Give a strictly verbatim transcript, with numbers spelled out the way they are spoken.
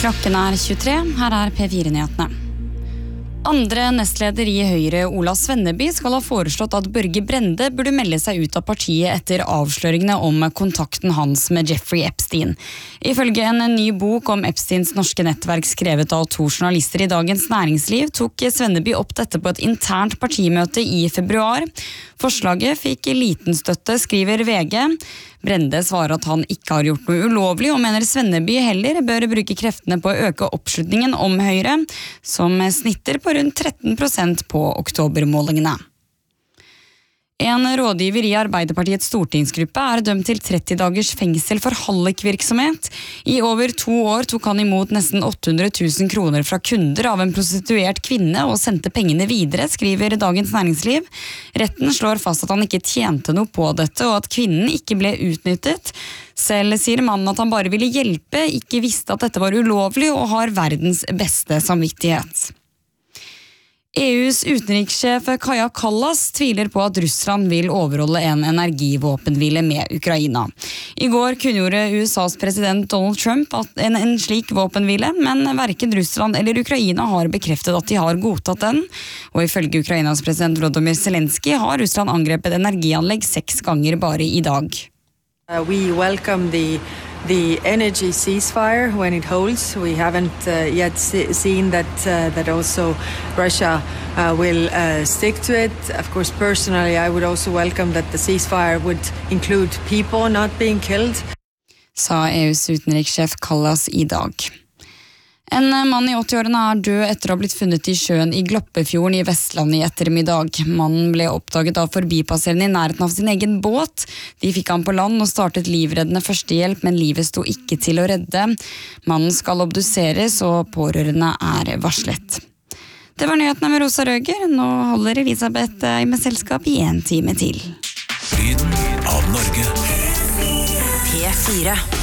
Klokken er tjuetre, her er P fire-nyhetene. Andre nestleder i Høyre, Ola Svenneby, skal ha foreslått at Børge Brende burde melde seg ut av partiet etter avsløringene om kontakten hans med Jeffrey Epstein. Ifølge en ny bok om Epsteins norske nettverk skrevet av to journalister i Dagens Næringsliv, tok Svenneby opp dette på et internt partimøte i februar. Forslaget fikk liten støtte, skriver V G. Brende svarer at han ikke har gjort noe ulovlig, og mener Svenneby heller bør bruke kreftene på å øke oppslutningen om Høyre, som snitter på rundt tretten prosent på oktobermålingene. En rådgiver i Arbeiderpartiets stortingsgruppe er dømt til tretti dagers fengsel for hallikvirksomhet. I over to år tok han imot nesten åtte hundre tusen kroner fra kunder av en prostituert kvinne og sendte pengene videre, skriver Dagens Næringsliv. Retten slår fast at han ikke tjente noe på dette, og at kvinnen ikke ble utnyttet. Selv sier mannen at han bare ville hjelpe, ikke visste at dette var ulovlig og har verdens beste samvittighet. E U's utenrikssjef Kaja Kallas tviler på at Russland vil overholde en energivåpenhvile med Ukraina. I går kunngjorde U S A's president Donald Trump at en, en slik våpenhvile, men hverken Russland eller Ukraina har bekreftet at de har godtatt den. Og ifølge Ukrainas president Volodymyr Zelensky har Russland angrepet energianlegg seks ganger bare i dag. Uh, we welcome the the energy ceasefire when it holds. We haven't uh, yet see, seen that uh, that also Russia uh, will uh, stick to it. Of course, personally, I would also welcome that the ceasefire would include people not being killed. Sa E U's utenrikssjef Kallas i dag. En mann i åtti-årene er død etter å ha blitt funnet i sjøen i Gloppefjorden i Vestland i ettermiddag. Mannen ble oppdaget av forbipasserende i nærheten av sin egen båt. De fikk han på land og startet livreddende førstehjelp, men livet sto ikke til å redde. Mannen skal obduseres, og pårørende er varslet. Det var nyhetene med Rosa Røger. Nå holder Elisabeth med selskap i en time til. Lyden av Norge. P fire.